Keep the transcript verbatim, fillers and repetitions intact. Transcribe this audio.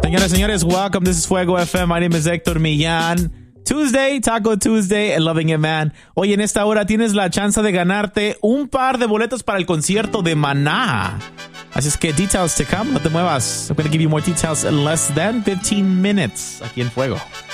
Señoras, señores, welcome. This is Fuego F M. My name is Héctor Millán. Tuesday, Taco Tuesday, and Loving It Man. Hoy en esta hora tienes la chance de ganarte un par de boletos para el concierto de Maná. Así es que details to come. No te muevas. I'm going to give you more details in less than fifteen minutes aquí en Fuego.